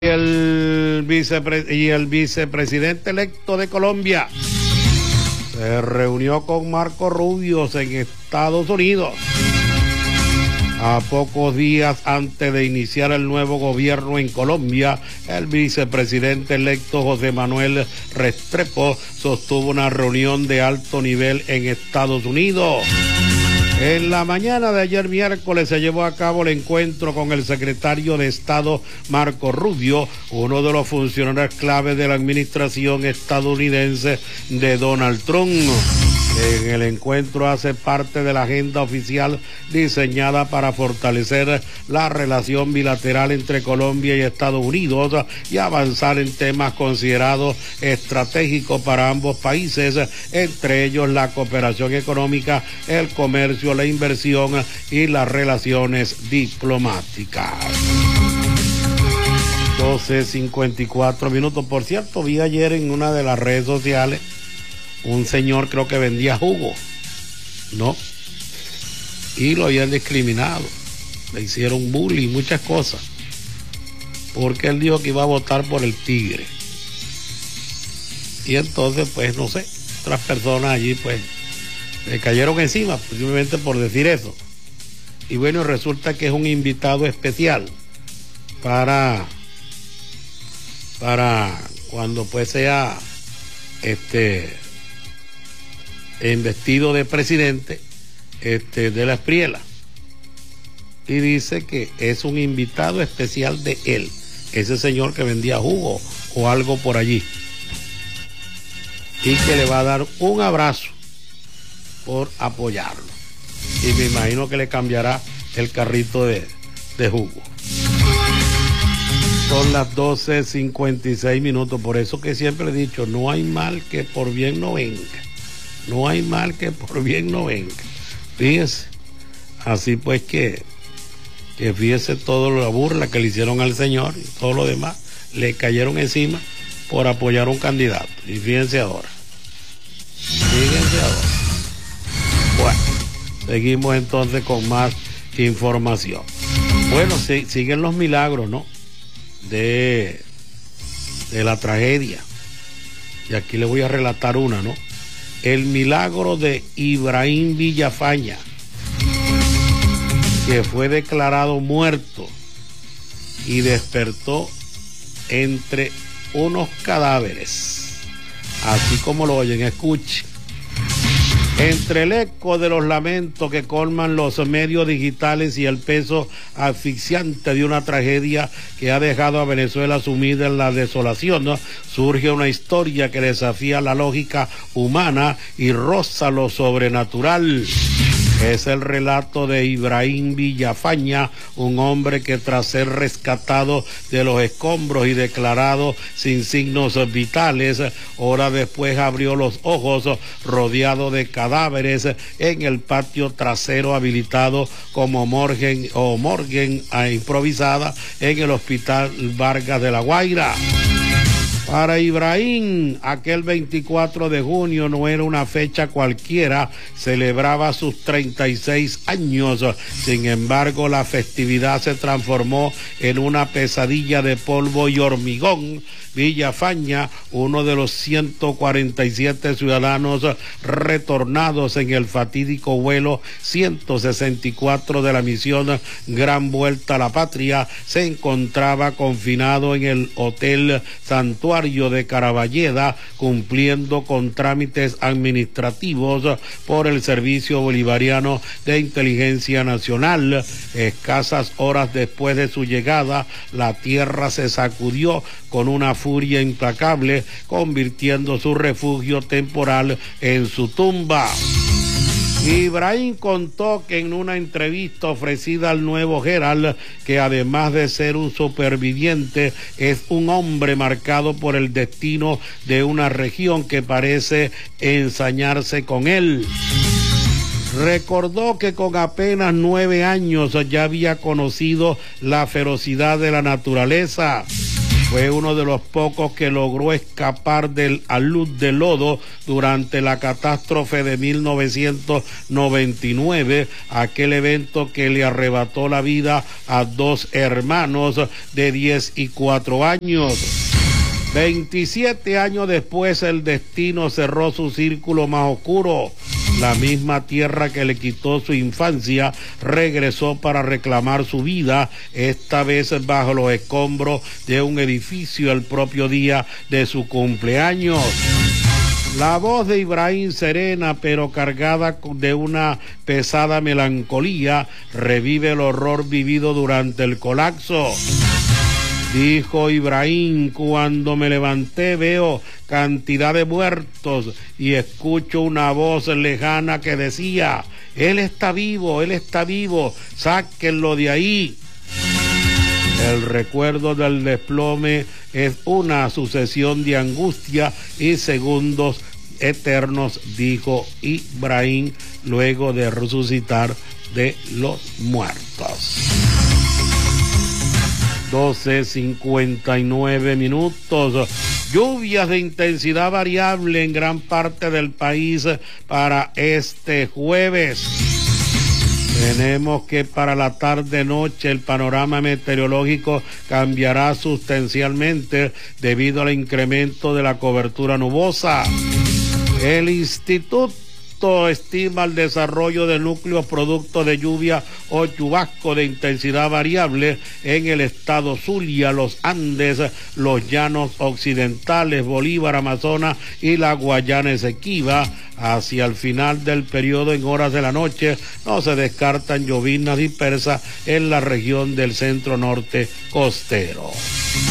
El vicepresidente electo de Colombia se reunió con Marco Rubio en Estados Unidos a pocos días antes de iniciar el nuevo gobierno en Colombia. El vicepresidente electo José Manuel Restrepo sostuvo una reunión de alto nivel en Estados Unidos. En la mañana de ayer miércoles se llevó a cabo el encuentro con el secretario de Estado Marco Rubio, uno de los funcionarios clave de la administración estadounidense de Donald Trump. En el encuentro hace parte de la agenda oficial diseñada para fortalecer la relación bilateral entre Colombia y Estados Unidos y avanzar en temas considerados estratégicos para ambos países, entre ellos la cooperación económica, el comercio, la inversión y las relaciones diplomáticas. 12:54 Por cierto, vi ayer en una de las redes sociales un señor, creo que vendía jugo, ¿no? Y lo habían discriminado, le hicieron bullying, muchas cosas, porque él dijo que iba a votar por el Tigre. Y entonces, pues, no sé, otras personas allí, pues, le cayeron encima, simplemente por decir eso. Y bueno, resulta que es un invitado especial para cuando pues sea investido de presidente de la Espriela, y dice que es un invitado especial de él, ese señor que vendía jugo o algo por allí, y que le va a dar un abrazo por apoyarlo, y me imagino que le cambiará el carrito de jugo. Son las 12:56, por eso que siempre he dicho, no hay mal que por bien no venga. No hay mal que por bien no venga. Fíjese, así pues que fíjese toda la burla que le hicieron al señor y todo lo demás, le cayeron encima por apoyar a un candidato. Y fíjense ahora. Bueno, seguimos entonces con más información. Bueno, siguen los milagros, ¿no? De la tragedia. Y aquí le voy a relatar una, ¿no? El milagro de Ibrahim Villafaña, que fue declarado muerto y despertó entre unos cadáveres, así como lo oyen, escuchen. Entre el eco de los lamentos que colman los medios digitales y el peso asfixiante de una tragedia que ha dejado a Venezuela sumida en la desolación, ¿no?, surge una historia que desafía la lógica humana y roza lo sobrenatural. Es el relato de Ibrahim Villafaña, un hombre que tras ser rescatado de los escombros y declarado sin signos vitales, horas después abrió los ojos rodeado de cadáveres en el patio trasero habilitado como morgue improvisada en el Hospital Vargas de La Guaira. Para Ibrahim, aquel 24 de junio no era una fecha cualquiera, celebraba sus 36 años. Sin embargo, la festividad se transformó en una pesadilla de polvo y hormigón. Villafaña, uno de los 147 ciudadanos retornados en el fatídico vuelo 164 de la misión Gran Vuelta a la Patria, se encontraba confinado en el Hotel Santuario de Caraballeda, cumpliendo con trámites administrativos por el Servicio Bolivariano de Inteligencia Nacional. Escasas horas después de su llegada, la tierra se sacudió con una furia implacable, convirtiendo su refugio temporal en su tumba. Ibrahim contó que en una entrevista ofrecida al Nuevo Herald, que además de ser un superviviente, es un hombre marcado por el destino de una región que parece ensañarse con él. Recordó que con apenas 9 años ya había conocido la ferocidad de la naturaleza. Fue uno de los pocos que logró escapar del alud de lodo durante la catástrofe de 1999, aquel evento que le arrebató la vida a dos hermanos de 10 y 4 años. 27 años después, el destino cerró su círculo más oscuro. La misma tierra que le quitó su infancia regresó para reclamar su vida, esta vez bajo los escombros de un edificio el propio día de su cumpleaños. La voz de Ibrahim, serena pero cargada de una pesada melancolía, revive el horror vivido durante el colapso. Dijo Ibrahim: cuando me levanté veo cantidad de muertos y escucho una voz lejana que decía: él está vivo, sáquenlo de ahí. El recuerdo del desplome es una sucesión de angustia y segundos eternos, dijo Ibrahim luego de resucitar de los muertos. 12:59. Lluvias de intensidad variable en gran parte del país para este jueves. Tenemos que para la tarde-noche el panorama meteorológico cambiará sustancialmente debido al incremento de la cobertura nubosa. El Instituto estima el desarrollo de núcleos producto de lluvia o chubasco de intensidad variable en el estado Zulia, los Andes, los llanos occidentales, Bolívar, Amazonas y la Guayana Esequiba. Hacia el final del periodo, en horas de la noche, no se descartan lloviznas dispersas en la región del centro norte costero.